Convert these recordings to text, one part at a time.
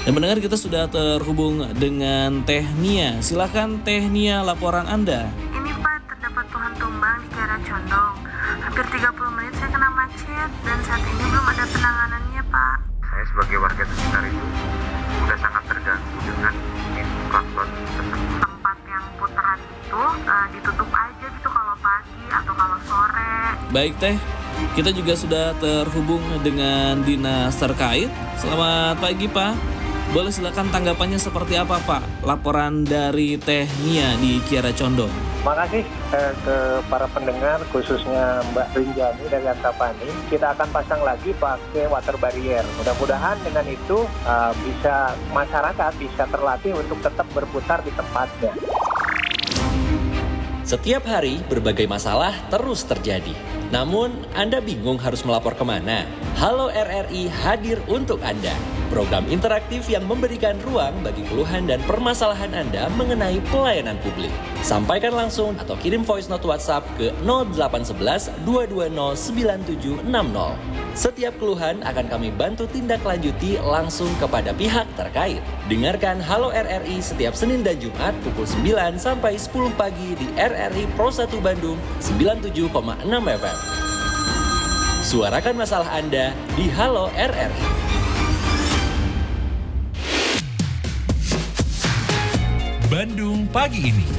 Dan mendengar kita sudah terhubung dengan Teh Nia. Silakan Teh Nia, laporan Anda. Ini Pak, terdapat pohon tumbang di Kiara Condong. Hampir 30 menit saya kena macet dan saat ini belum ada penanganannya Pak. Saya sebagai warga sekitar itu sudah sangat terganggu dengan infrastruktur tersebut. Tempat yang putaran itu ditutup aja gitu kalau pagi atau kalau sore. Baik Teh, kita juga sudah terhubung dengan dinas terkait. Selamat pagi Pak. Boleh silakan tanggapannya seperti apa Pak? Laporan dari Teh Nia di Kiara Condong. Terima kasih ke para pendengar, khususnya Mbak Rinjani dari Antapani. Kita akan pasang lagi pakai water barrier. Mudah-mudahan dengan itu bisa masyarakat bisa terlatih untuk tetap berputar di tempatnya. Setiap hari berbagai masalah terus terjadi. Namun Anda bingung harus melapor kemana? Halo RRI hadir untuk Anda. Program interaktif yang memberikan ruang bagi keluhan dan permasalahan Anda mengenai pelayanan publik. Sampaikan langsung atau kirim voice note WhatsApp ke 0811 220 9760. Setiap keluhan akan kami bantu tindak lanjuti langsung kepada pihak terkait. Dengarkan Halo RRI setiap Senin dan Jumat pukul 9 sampai 10 pagi di RRI Pro 1 Bandung 97,6 FM. Suarakan masalah Anda di Halo RRI. Bandung pagi ini.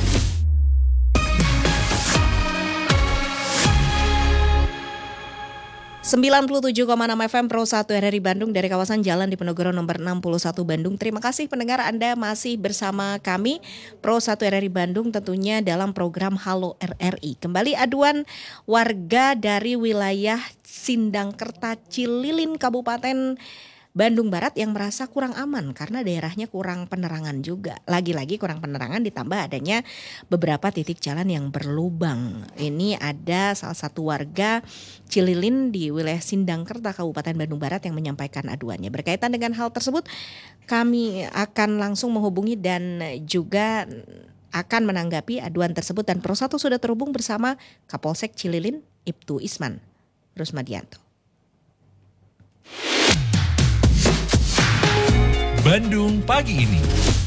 ...97,6 FM Pro 1 RRI Bandung dari kawasan Jalan Diponegoro nomor 61 Bandung. Terima kasih pendengar Anda masih bersama kami Pro 1 RRI Bandung tentunya dalam program Halo RRI. Kembali aduan warga dari wilayah Sindangkerta Cililin Kabupaten Bandung Barat yang merasa kurang aman karena daerahnya kurang penerangan juga. Lagi-lagi kurang penerangan ditambah adanya beberapa titik jalan yang berlubang. Ini ada salah satu warga Cililin di wilayah Sindangkerta Kabupaten Bandung Barat yang menyampaikan aduannya. Berkaitan dengan hal tersebut, kami akan langsung menghubungi dan juga akan menanggapi aduan tersebut. Dan Pro 1 sudah terhubung bersama Kapolsek Cililin, Ibtu Isman Rusmadianto. Bandung pagi ini.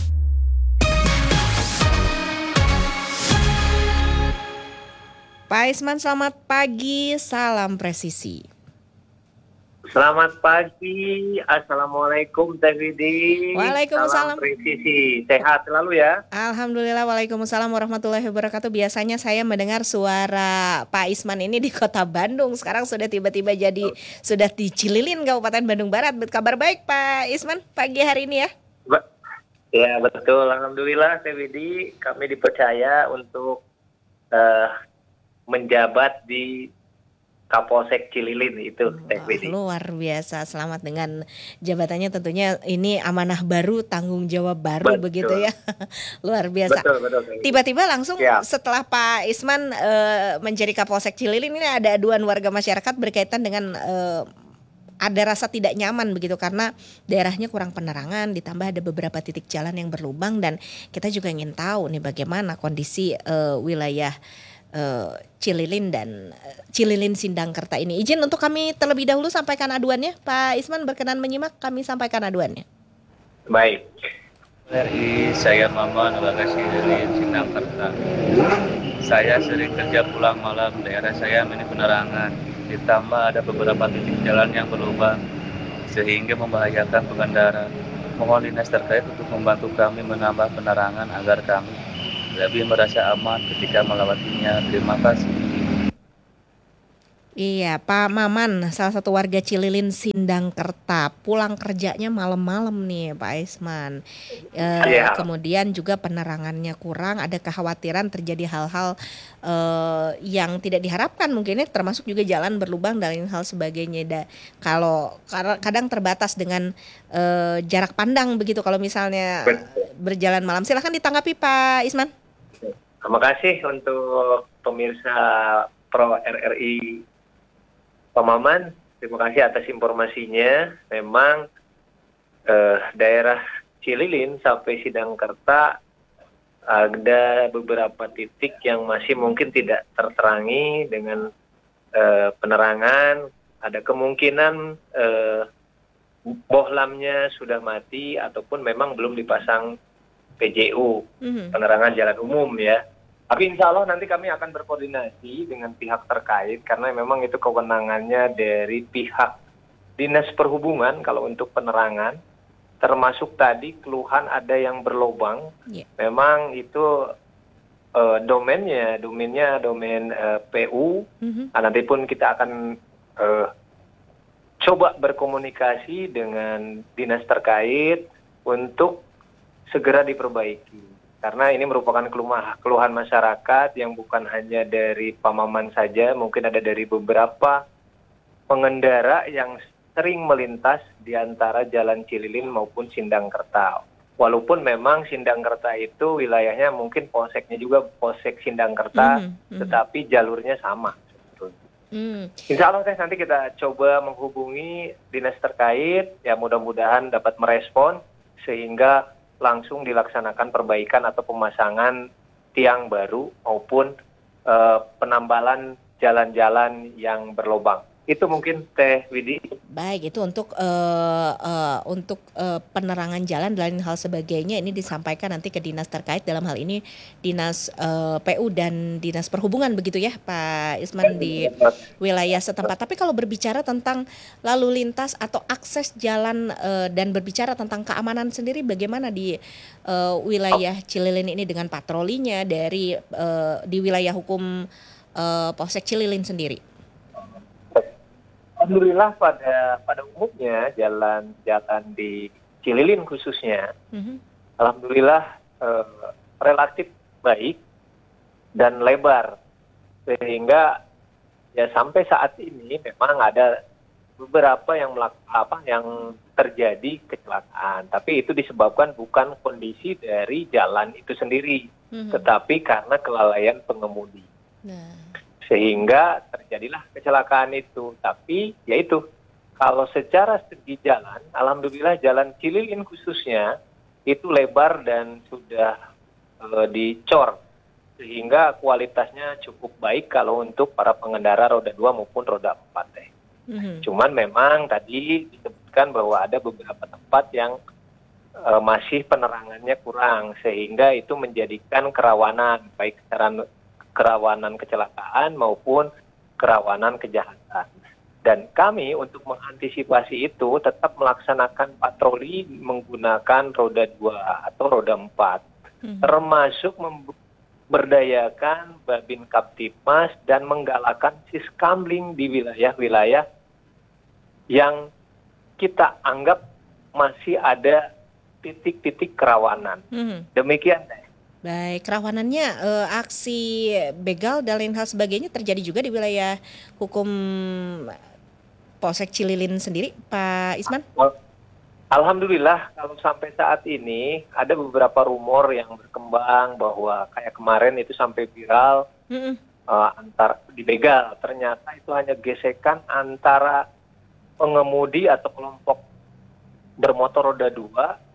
Pak Isman, selamat pagi, salam presisi. Selamat pagi, Assalamualaikum Teh Widi. Waalaikumsalam. Salam presisi, sehat selalu ya. Alhamdulillah, waalaikumsalam warahmatullahi wabarakatuh. Biasanya saya mendengar suara Pak Isman ini di kota Bandung. Sekarang sudah tiba-tiba sudah di Cililin, Kabupaten Bandung Barat. Kabar baik Pak Isman pagi hari ini ya? Ya betul, Alhamdulillah Teh Widi. Kami dipercaya untuk menjabat di Kapolsek Cililin itu Teh Widi. Luar biasa, selamat dengan jabatannya, tentunya ini amanah baru, tanggung jawab baru. Betul. Begitu ya. Luar biasa. Betul. Tiba-tiba langsung setelah Pak Isman menjadi Kapolsek Cililin ini ada aduan warga masyarakat berkaitan dengan ada rasa tidak nyaman begitu karena daerahnya kurang penerangan, ditambah ada beberapa titik jalan yang berlubang, dan kita juga ingin tahu nih bagaimana kondisi wilayah Cililin dan Cililin Sindangkerta ini. Izin untuk kami terlebih dahulu sampaikan aduannya. Pak Isman berkenan menyimak, kami sampaikan aduannya. Baik. Dari saya Maman, warga Cililin Sindangkerta. Saya sering kerja pulang malam, daerah saya minim penerangan. Ditambah ada beberapa titik jalan yang berlubang sehingga membahayakan pengendara. Mohon dinas terkait untuk membantu kami menambah penerangan agar kami lebih merasa aman ketika melewatinya. Terima kasih. Iya, Pak Maman, salah satu warga Cililin Sindangkerta, pulang kerjanya malam-malam nih Pak Isman. Kemudian juga penerangannya kurang, ada kekhawatiran terjadi hal-hal yang tidak diharapkan mungkin ya, termasuk juga jalan berlubang dan hal sebagainya. Kalau kadang terbatas dengan jarak pandang begitu kalau misalnya berjalan malam. Silahkan ditanggapi Pak Isman. Terima kasih untuk pemirsa Pro RRI Pak Maman, terima kasih atas informasinya. Memang daerah Cililin sampai Sindangkerta ada beberapa titik yang masih mungkin tidak terterangi dengan penerangan. Ada kemungkinan bohlamnya sudah mati ataupun memang belum dipasang PJU, penerangan jalan umum ya. Tapi insya Allah nanti kami akan berkoordinasi dengan pihak terkait karena memang itu kewenangannya dari pihak Dinas Perhubungan kalau untuk penerangan. Termasuk tadi keluhan ada yang berlobang, memang itu domain PU. Nanti pun kita akan coba berkomunikasi dengan dinas terkait untuk segera diperbaiki. Karena ini merupakan keluhan masyarakat yang bukan hanya dari Pamaman saja, mungkin ada dari beberapa pengendara yang sering melintas di antara Jalan Cililin maupun Sindangkerta. Walaupun memang Sindangkerta itu wilayahnya mungkin polseknya juga Polsek Sindangkerta, tetapi jalurnya sama. Insya Allah nanti kita coba menghubungi dinas terkait, ya mudah-mudahan dapat merespon sehingga langsung dilaksanakan perbaikan atau pemasangan tiang baru maupun penambalan jalan-jalan yang berlobang. Itu mungkin Teh Widi. Baik, itu untuk penerangan jalan dan hal sebagainya ini disampaikan nanti ke dinas terkait, dalam hal ini dinas PU dan dinas perhubungan begitu ya Pak Isman di wilayah setempat. Tapi kalau berbicara tentang lalu lintas atau akses jalan dan berbicara tentang keamanan sendiri, bagaimana di wilayah Cililin ini dengan patrolinya dari di wilayah hukum Polsek Cililin sendiri? Alhamdulillah pada umumnya jalan di Cililin khususnya, alhamdulillah relatif baik dan lebar, sehingga ya sampai saat ini memang ada beberapa yang terjadi kecelakaan, tapi itu disebabkan bukan kondisi dari jalan itu sendiri, tetapi karena kelalaian pengemudi. Sehingga terjadilah kecelakaan itu. Tapi yaitu kalau secara segi jalan, alhamdulillah jalan Cililin khususnya itu lebar dan sudah dicor sehingga kualitasnya cukup baik kalau untuk para pengendara roda 2 maupun roda 4. Cuman memang tadi disebutkan bahwa ada beberapa tempat yang masih penerangannya kurang sehingga itu menjadikan kerawanan baik secara kerawanan kecelakaan maupun kerawanan kejahatan. Dan kami untuk mengantisipasi itu tetap melaksanakan patroli menggunakan roda 2 atau roda 4. Termasuk memberdayakan Babin Kaptipmas dan menggalakkan siskamling di wilayah-wilayah yang kita anggap masih ada titik-titik kerawanan. Demikian. Baik, kerawanannya aksi begal dan lain hal sebagainya terjadi juga di wilayah hukum Polsek Cililin sendiri, Pak Isman? Alhamdulillah kalau sampai saat ini ada beberapa rumor yang berkembang bahwa kayak kemarin itu sampai viral antar dibegal. Ternyata itu hanya gesekan antara pengemudi atau kelompok bermotor roda 2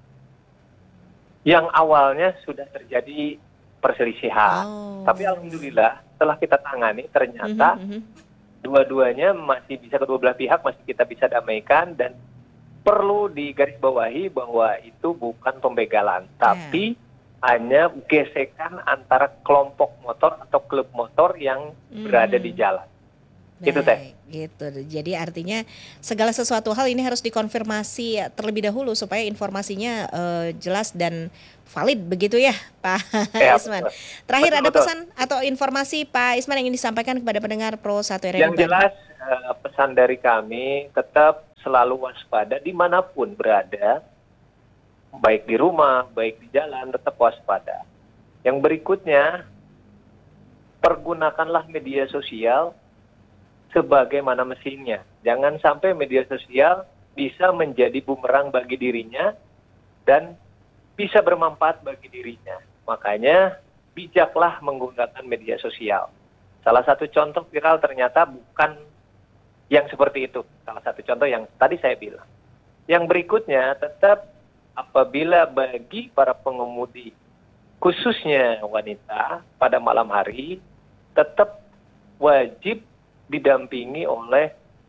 yang awalnya sudah terjadi perselisihan. Tapi alhamdulillah setelah kita tangani ternyata dua-duanya masih bisa, kedua belah pihak masih kita bisa damaikan, dan perlu digarisbawahi bahwa itu bukan pembegalan, tapi hanya gesekan antara kelompok motor atau klub motor yang berada di jalan. Itu Teh. Gitu. Jadi artinya segala sesuatu hal ini harus dikonfirmasi terlebih dahulu supaya informasinya jelas dan valid begitu ya Pak Isman. Terakhir ada pesan atau informasi Pak Isman yang ingin disampaikan kepada pendengar Pro 1 RRI? Yang jelas pesan dari kami tetap selalu waspada dimanapun berada, baik di rumah, baik di jalan, tetap waspada. Yang berikutnya, pergunakanlah media sosial sebagaimana mesinnya. Jangan sampai media sosial bisa menjadi bumerang bagi dirinya dan bisa bermanfaat bagi dirinya. Makanya bijaklah menggunakan media sosial. Salah satu contoh viral ternyata bukan yang seperti itu. Salah satu contoh yang tadi saya bilang. Yang berikutnya tetap apabila bagi para pengemudi, khususnya wanita pada malam hari, tetap wajib didampingi oleh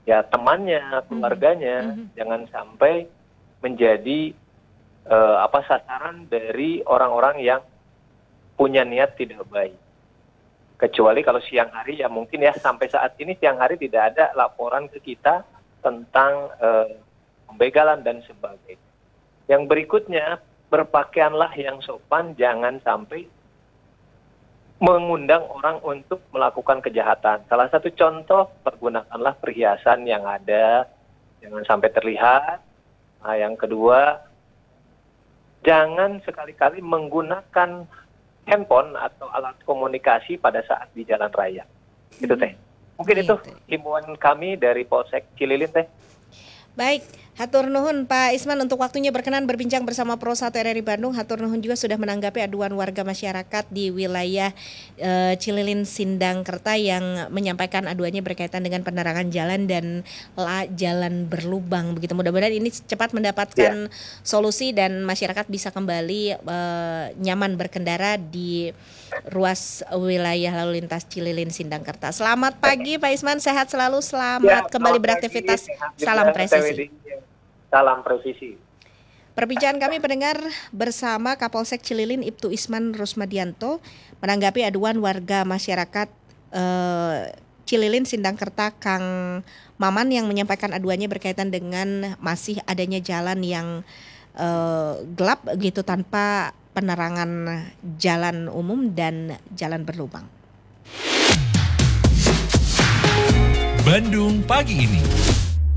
ya temannya, keluarganya, jangan sampai menjadi sasaran dari orang-orang yang punya niat tidak baik. Kecuali kalau siang hari, ya mungkin ya sampai saat ini siang hari tidak ada laporan ke kita tentang pembegalan dan sebagainya. Yang berikutnya, berpakaianlah yang sopan, jangan sampai mengundang orang untuk melakukan kejahatan. Salah satu contoh, pergunakanlah perhiasan yang ada, jangan sampai terlihat. Nah, yang kedua, jangan sekali-kali menggunakan handphone atau alat komunikasi pada saat di jalan raya. Itu teh. Mungkin itu himbauan kami dari Polsek Cililin teh. Baik, hatur nuhun Pak Isman untuk waktunya berkenan berbincang bersama Pro 1 RRI Bandung. Hatur nuhun juga sudah menanggapi aduan warga masyarakat di wilayah Cililin Sindangkerta yang menyampaikan aduannya berkaitan dengan penerangan jalan dan jalan berlubang. Begitu, mudah-mudahan ini cepat mendapatkan solusi dan masyarakat bisa kembali nyaman berkendara di ruas wilayah lalu lintas Cililin Sindangkerta. Selamat pagi Pak Isman, sehat selalu, selamat kembali beraktivitas. Salam presisi. Salam presisi. Perbincangan kami pendengar bersama Kapolsek Cililin Ibtu Isman Rusmadianto menanggapi aduan warga masyarakat Cililin Sindangkerta Kang Maman yang menyampaikan aduannya berkaitan dengan masih adanya jalan yang gelap gitu tanpa penerangan jalan umum dan jalan berlubang. Bandung pagi ini.